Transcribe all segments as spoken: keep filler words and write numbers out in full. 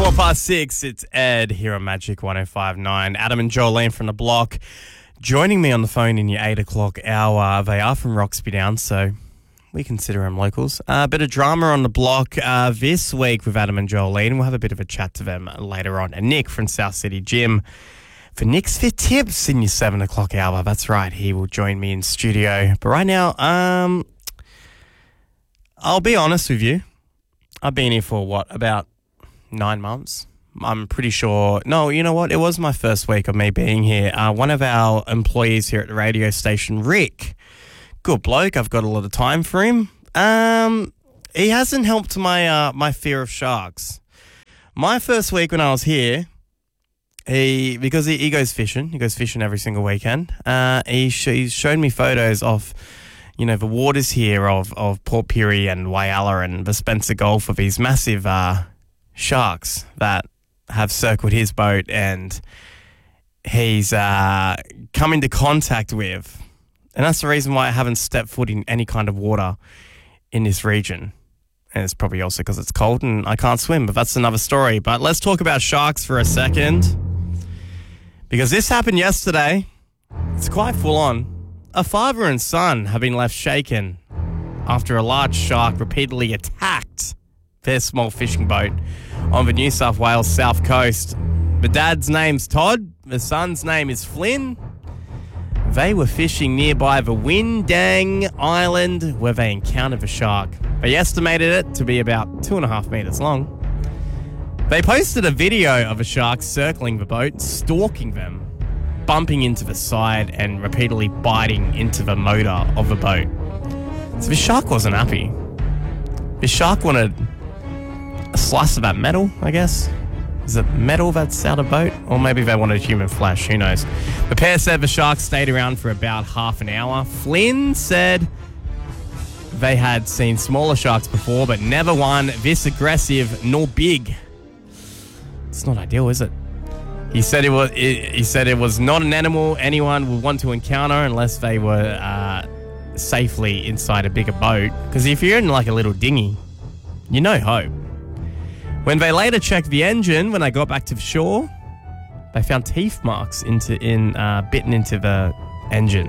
Four past six, it's Ed here on Magic one oh five point nine. Adam and Jolene from the block. Joining me on the phone in your eight o'clock hour. They are from Roxby Down, so we consider them locals. A uh, bit of drama on the block uh, this week with Adam and Jolene. We'll have a bit of a chat to them later on. And Nick from South City Gym for Nick's Fit Tips in your seven o'clock hour. That's right, he will join me in studio. But right now, um, I'll be honest with you. I've been here for, what, about nine months? I'm pretty sure. No, you know what? It was my first week of me being here. Uh, one of our employees here at the radio station, Rick, good bloke. I've got a lot of time for him. Um, he hasn't helped my uh, my fear of sharks. My first week when I was here, he because he, he goes fishing. He goes fishing every single weekend. Uh, he sh- he's shown me photos of, you know, the waters here of of Port Pirie and Whyalla and the Spencer Gulf of these massive uh, sharks that have circled his boat, and he's uh, come into contact with. And that's the reason why I haven't stepped foot in any kind of water in this region. And it's probably also because it's cold and I can't swim, but that's another story. But let's talk about sharks for a second, because this happened yesterday. It's quite full on. A father and son have been left shaken after a large shark repeatedly attacked their small fishing boat on the New South Wales south coast. The dad's name's Todd. The son's name is Flynn. They were fishing nearby the Windang Island where they encountered the shark. They estimated it to be about two and a half metres long. They posted a video of a shark circling the boat, stalking them, bumping into the side and repeatedly biting into the motor of the boat. So the shark wasn't happy. The shark wanted a slice of that metal, I guess. Is it metal that's out of boat? Or maybe they wanted human flesh, who knows. The pair said the shark stayed around for about half an hour. Flynn said they had seen smaller sharks before, but never one this aggressive nor big. It's not ideal, is it? He said it was. He said it was not an animal anyone would want to encounter unless they were uh, safely inside a bigger boat. Because if you're in like a little dinghy, you no hope. When they later checked the engine, when they got back to the shore, they found teeth marks into in uh, bitten into the engine.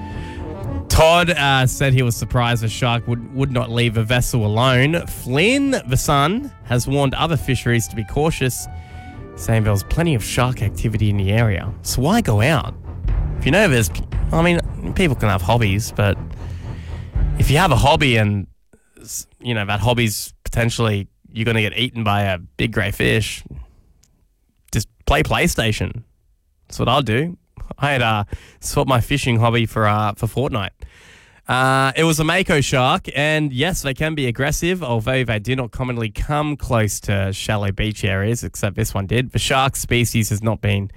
Todd uh, said he was surprised the shark would, would not leave the vessel alone. Flynn, the son, has warned other fisheries to be cautious, saying there was plenty of shark activity in the area. So why go out? If you know there's... I mean, people can have hobbies, but if you have a hobby and, you know, that hobby's potentially... you're going to get eaten by a big grey fish, just play PlayStation. That's what I'll do. I had uh, swapped my fishing hobby for uh, for Fortnite. Uh, it was a mako shark, and yes, they can be aggressive, although they do not commonly come close to shallow beach areas, except this one did. The shark species has not been...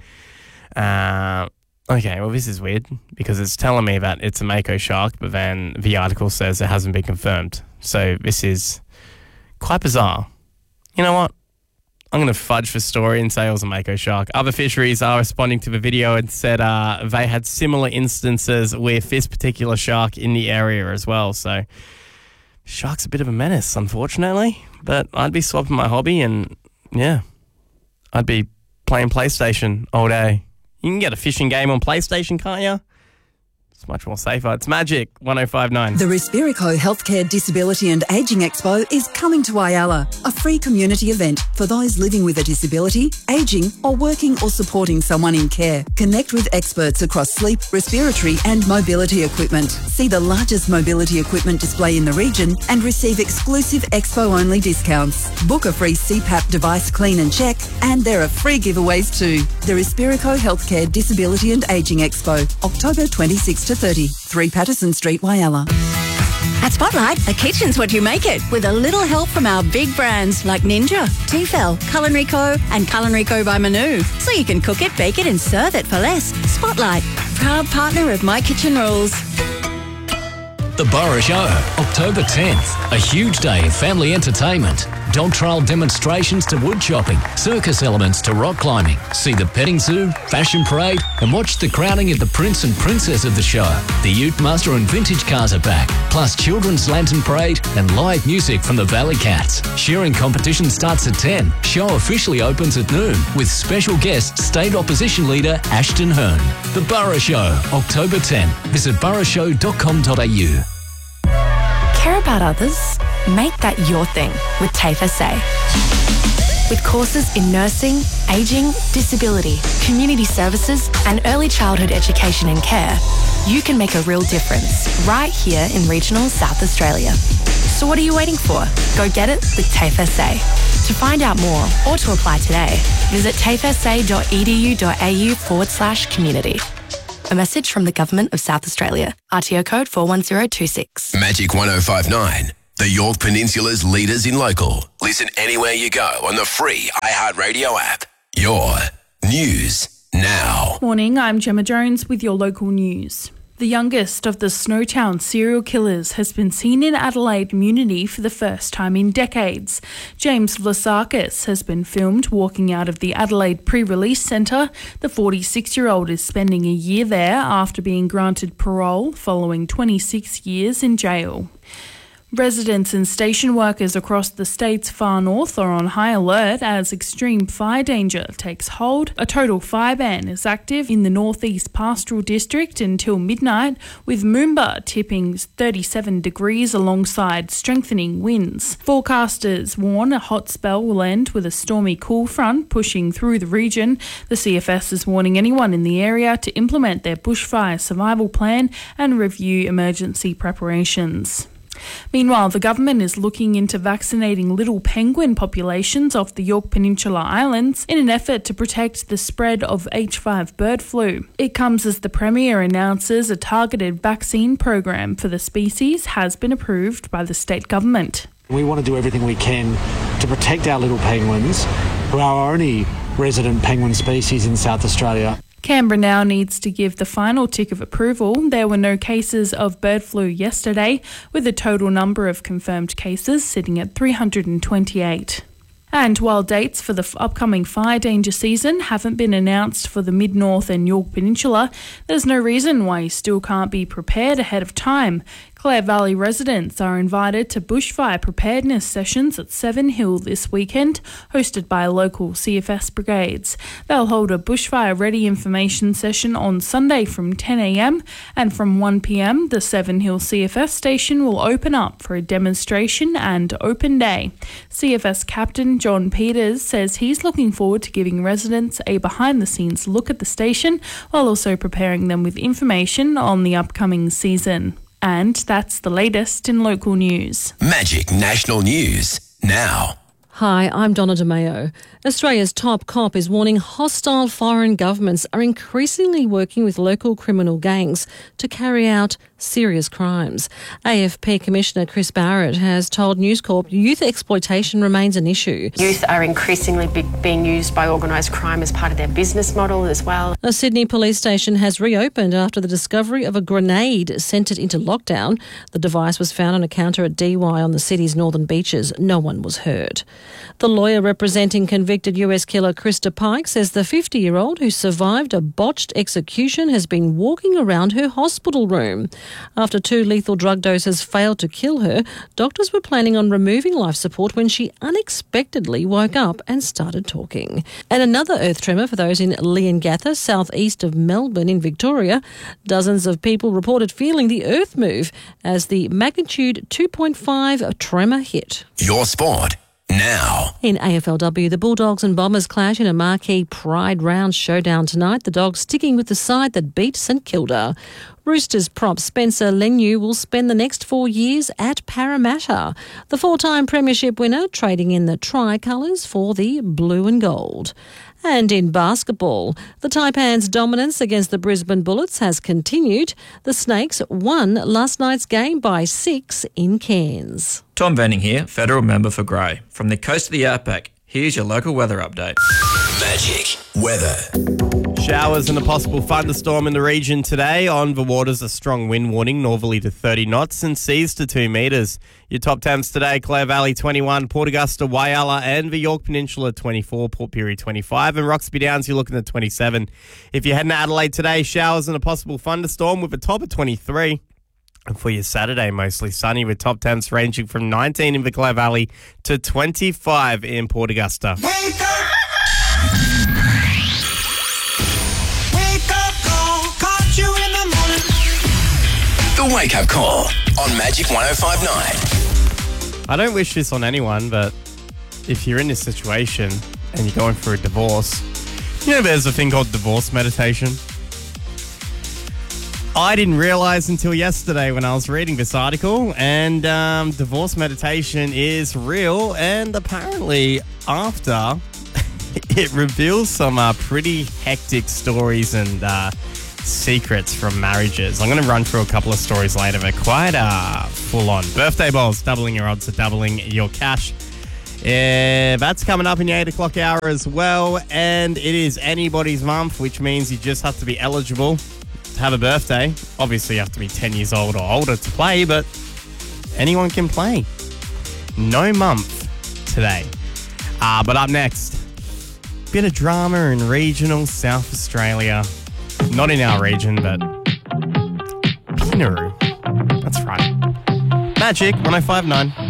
Uh, okay, well, this is weird, because it's telling me that it's a mako shark, but then the article says it hasn't been confirmed. So this is... quite bizarre. You know what? I'm going to fudge the story and say it was a mako shark. Other fisheries are responding to the video and said uh, they had similar instances with this particular shark in the area as well. So, shark's a bit of a menace, unfortunately. But I'd be swapping my hobby and, yeah, I'd be playing PlayStation all day. You can get a fishing game on PlayStation, can't you? It's much more safer. It's Magic one oh five point nine. The Respirico Healthcare Disability and Ageing Expo is coming to Whyalla, a free community event for those living with a disability, ageing or working or supporting someone in care. Connect with experts across sleep, respiratory and mobility equipment. See the largest mobility equipment display in the region and receive exclusive expo-only discounts. Book a free C PAP device clean and check, and there are free giveaways too. The Respirico Healthcare Disability and Ageing Expo, October twenty-sixth to thirty, three Patterson Street, Whyalla. At Spotlight, a kitchen's what you make it, with a little help from our big brands like Ninja, Tefal, Culinary Co and Culinary Co by Manu. So you can cook it, bake it and serve it for less. Spotlight, proud partner of My Kitchen Rules. The Borough Show, October tenth. A huge day of family entertainment. Dog trial demonstrations to wood chopping, circus elements to rock climbing. See the petting zoo, fashion parade, and watch the crowning of the prince and princess of the show. The Ute Master and vintage cars are back, plus children's lantern parade and live music from the Valley Cats. Shearing competition starts at ten. Show officially opens at noon with special guest State Opposition Leader Ashton Hearn. The Borough Show, October tenth. Visit borough show dot com dot a u. Care about others? Make that your thing with TAFE S A. With courses in nursing, ageing, disability, community services and early childhood education and care, you can make a real difference right here in regional South Australia. So what are you waiting for? Go get it with TAFE S A. To find out more or to apply today, visit tafesa.edu.au forward slash community. A message from the Government of South Australia. R T O code four one zero two six. Magic one oh five nine. The Yorke Peninsula's leaders in local. Listen anywhere you go on the free iHeartRadio app. Your news now. Morning, I'm Gemma Jones with your local news. The youngest of the Snowtown serial killers has been seen in Adelaide Community for the first time in decades. James Vlasakis has been filmed walking out of the Adelaide Pre-Release Centre. The forty-six-year-old is spending a year there after being granted parole following twenty-six years in jail. Residents and station workers across the state's far north are on high alert as extreme fire danger takes hold. A total fire ban is active in the northeast pastoral district until midnight, with Moomba tipping thirty-seven degrees alongside strengthening winds. Forecasters warn a hot spell will end with a stormy cool front pushing through the region. The C F S is warning anyone in the area to implement their bushfire survival plan and review emergency preparations. Meanwhile, the government is looking into vaccinating little penguin populations off the Yorke Peninsula Islands in an effort to protect the spread of H five bird flu. It comes as the Premier announces a targeted vaccine program for the species has been approved by the state government. We want to do everything we can to protect our little penguins, who are our only resident penguin species in South Australia. Canberra now needs to give the final tick of approval. There were no cases of bird flu yesterday, with the total number of confirmed cases sitting at three hundred twenty-eight. And while dates for the f- upcoming fire danger season haven't been announced for the Mid-North and Yorke Peninsula, there's no reason why you still can't be prepared ahead of time. Clare Valley residents are invited to bushfire preparedness sessions at Seven Hill this weekend, hosted by local C F S brigades. They'll hold a bushfire ready information session on Sunday from ten a m and from one p m the Seven Hill C F S station will open up for a demonstration and open day. C F S Captain John Peters says he's looking forward to giving residents a behind-the-scenes look at the station while also preparing them with information on the upcoming season. And that's the latest in local news. Magic National News now. Hi, I'm Donna DeMeo. Australia's top cop is warning hostile foreign governments are increasingly working with local criminal gangs to carry out serious crimes. A F P Commissioner Chris Barrett has told News Corp youth exploitation remains an issue. Youth are increasingly be- being used by organised crime as part of their business model as well. A Sydney police station has reopened after the discovery of a grenade sent it into lockdown. The device was found on a counter at D Y on the city's northern beaches. No one was hurt. The lawyer representing convicted U S killer Krista Pike says the fifty-year-old who survived a botched execution has been walking around her hospital room. After two lethal drug doses failed to kill her, doctors were planning on removing life support when she unexpectedly woke up and started talking. And another earth tremor for those in Leongatha, southeast of Melbourne in Victoria. Dozens of people reported feeling the earth move as the magnitude two point five tremor hit. Your sport now. In A F L W, the Bulldogs and Bombers clash in a marquee Pride Round showdown tonight, the Dogs sticking with the side that beat St Kilda. Roosters prop Spencer Leniu will spend the next four years at Parramatta. The four-time premiership winner trading in the tricolours for the blue and gold. And in basketball, the Taipans' dominance against the Brisbane Bullets has continued. The Snakes won last night's game by six in Cairns. Tom Venning here, federal member for Grey. From the coast of the outback, Here's your local weather update. Magic weather. Showers and a possible thunderstorm in the region today. On the waters, a strong wind warning, northerly to thirty knots and seas to two metres. Your top temps today, Clare Valley twenty-one, Port Augusta, Whyalla and the Yorke Peninsula twenty-four, Port Pirie twenty-five and Roxby Downs you're looking at twenty-seven. If you're heading to Adelaide today, showers and a possible thunderstorm with a top of twenty-three. And for your Saturday, mostly sunny with top temps ranging from nineteen in the Clare Valley to twenty-five in Port Augusta. Wake up! Wake up call, caught you in the morning. The Wake Up Call on Magic one oh five point nine. I don't wish this on anyone, but if you're in this situation and you're going through a divorce, you know there's a thing called divorce meditation. I didn't realise until yesterday when I was reading this article, and um, divorce meditation is real, and apparently after it reveals some uh, pretty hectic stories and uh, secrets from marriages. I'm going to run through a couple of stories later, but quite uh, full-on. Birthday balls, doubling your odds of doubling your cash. Yeah, that's coming up in the eight o'clock hour as well, and it is anybody's month, which means you just have to be eligible to have a birthday. Obviously, you have to be ten years old or older to play, but anyone can play. No month today. Uh, but up next, bit of drama in regional South Australia. Not in our region, but Pinaroo. That's right. Magic one oh five point nine.